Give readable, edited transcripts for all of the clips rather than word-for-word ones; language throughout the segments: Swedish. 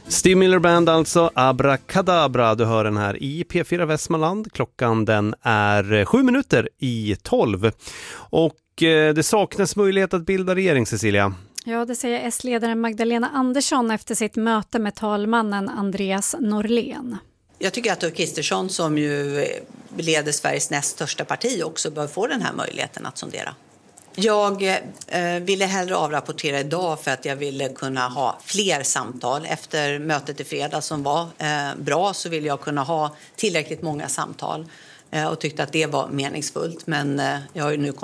Steve Miller Band alltså, Abracadabra, du hör den här i P4 Västmanland. Klockan den är 7:07. Och det saknas möjlighet att bilda regering, Cecilia. Ja, det säger S-ledaren Magdalena Andersson efter sitt möte med talmannen Andreas Norlén. Jag tycker att Ulf Kristersson, som ju leder Sveriges näst största parti, också bör få den här möjligheten att sondera. Jag ville hellre avrapportera idag för att jag ville kunna ha fler samtal. Efter mötet i fredag som var bra så ville jag kunna ha tillräckligt många samtal och tyckte att det var meningsfullt. Men jag har ju nu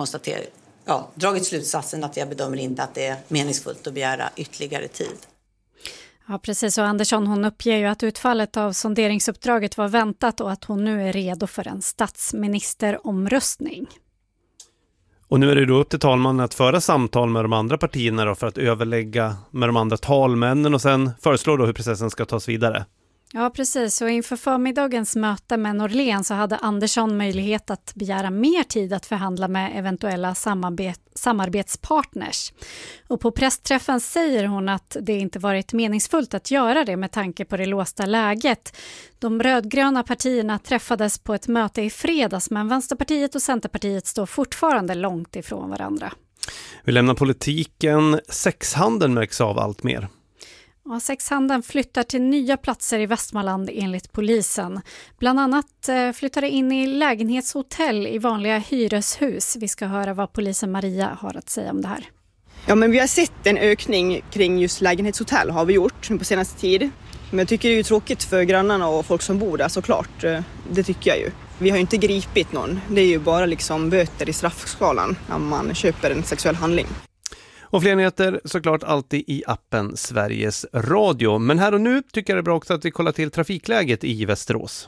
dragit slutsatsen att jag bedömer inte att det är meningsfullt att begära ytterligare tid. Ja, precis. Och Andersson, hon uppger ju att utfallet av sonderingsuppdraget var väntat och att hon nu är redo för en statsministeromröstning. Och nu är det då upp till talmannen att föra samtal med de andra partierna då för att överlägga med de andra talmännen och sen föreslå då hur processen ska tas vidare. Ja, precis. Och inför förmiddagens möte med Norlén så hade Andersson möjlighet att begära mer tid att förhandla med eventuella samarbetspartners. Och på pressträffen säger hon att det inte varit meningsfullt att göra det med tanke på det låsta läget. De rödgröna partierna träffades på ett möte i fredags, men Vänsterpartiet och Centerpartiet står fortfarande långt ifrån varandra. Vi lämnar politiken. Sexhandeln märks av allt mer. Ja, sexhandeln flyttar till nya platser i Västmanland enligt polisen. Bland annat flyttar det in i lägenhetshotell i vanliga hyreshus. Vi ska höra vad polisen Maria har att säga om det här. Ja, men vi har sett en ökning kring just lägenhetshotell har vi gjort på senaste tid. Men jag tycker det är ju tråkigt för grannarna och folk som bor där såklart. Det tycker jag ju. Vi har ju inte gripit någon. Det är ju bara liksom böter i straffskalan när man köper en sexuell handling. Och fler nyheter såklart alltid i appen Sveriges Radio. Men här och nu tycker jag det är bra också att vi kollar till trafikläget i Västerås.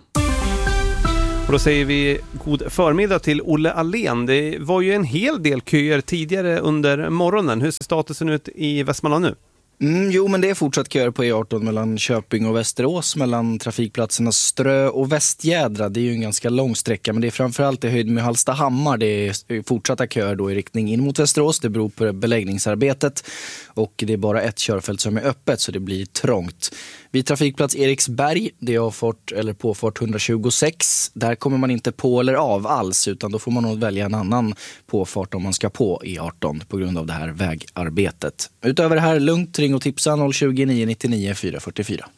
Och då säger vi god förmiddag till Olle Allén. Det var ju en hel del köer tidigare under morgonen. Hur ser statusen ut i Västmanland nu? Jo, men det är fortsatt köer på E18 mellan Köping och Västerås, mellan trafikplatserna Strö och Västjädra. Det är ju en ganska lång sträcka, men det är framförallt i höjd med Hallstahammar. Det är fortsatta köer då i riktning in mot Västerås. Det beror på beläggningsarbetet och det är bara ett körfält som är öppet så det blir trångt. Vid trafikplats Eriksberg, det är påfart 126. Där kommer man inte på eller av alls, utan då får man nog välja en annan påfart om man ska på E18 på grund av det här vägarbetet. Utöver det här, lugnt, ring och tipsa 020 999 444.